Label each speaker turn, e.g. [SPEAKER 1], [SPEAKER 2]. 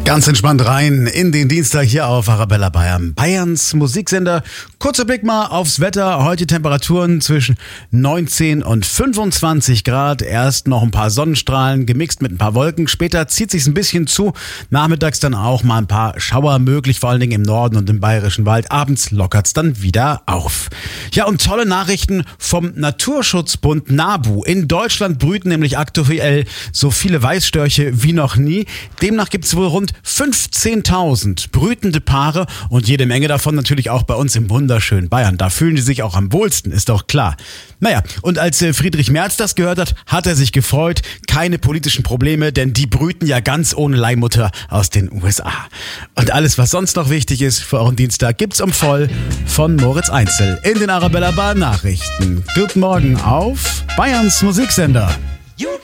[SPEAKER 1] Ganz entspannt rein in den Dienstag hier auf Arabella Bayern. Bayerns Musiksender. Kurzer Blick mal aufs Wetter. Heute Temperaturen zwischen 19 und 25 Grad. Erst noch ein paar Sonnenstrahlen gemixt mit ein paar Wolken. Später zieht sich's ein bisschen zu. Nachmittags dann auch mal ein paar Schauer möglich, vor allen Dingen im Norden und im Bayerischen Wald. Abends lockert's dann wieder auf. Ja, und tolle Nachrichten vom Naturschutzbund NABU. In Deutschland brüten nämlich aktuell so viele Weißstörche wie noch nie. Demnach gibt's wohl rund 15.000 brütende Paare und jede Menge davon natürlich auch bei uns im wunderschönen Bayern. Da fühlen die sich auch am wohlsten, ist doch klar. Naja, und als Friedrich Merz das gehört hat, hat er sich gefreut. Keine politischen Probleme, denn die brüten ja ganz ohne Leihmutter aus den USA. Und alles, was sonst noch wichtig ist für euren Dienstag, gibt's um voll von Moritz Einzel in den Arabella Bar Nachrichten. Guten Morgen auf Bayerns Musiksender.